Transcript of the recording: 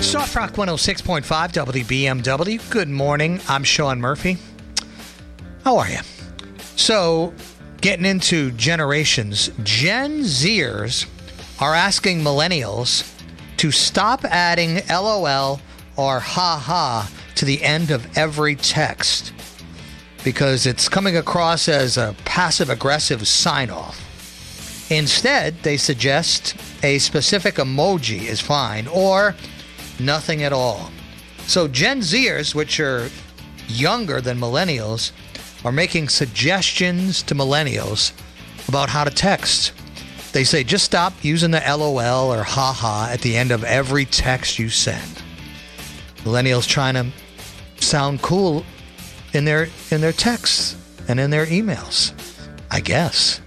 Soft Rock 106.5 WBMW. Good morning. I'm Sean Murphy. How are you? So, getting into generations, Gen Zers are asking millennials to stop adding LOL or haha to the end of every text because it's coming across as a passive-aggressive sign-off. Instead, they suggest a specific emoji is fine or nothing at all. So Gen Zers, which are younger than millennials, are making suggestions to millennials about how to text. They say just stop using the LOL or haha at the end of every text you send. Millennials trying to sound cool in their texts and in their emails, I guess.